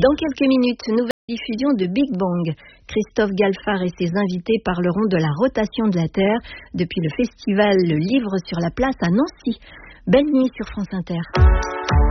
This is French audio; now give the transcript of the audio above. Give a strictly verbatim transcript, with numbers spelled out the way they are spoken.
Dans quelques minutes, nouvelle diffusion de Big Bang. Christophe Galfard et ses invités parleront de la rotation de la Terre depuis le festival Le Livre sur la Place à Nancy. Belle nuit sur France Inter.